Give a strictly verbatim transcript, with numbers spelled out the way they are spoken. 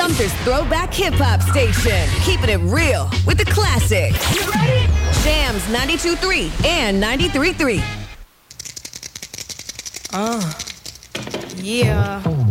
Sumter's throwback hip-hop station. Keeping it real with the classics. You ready? Jams ninety-two point three and ninety-three point three. Uh, yeah.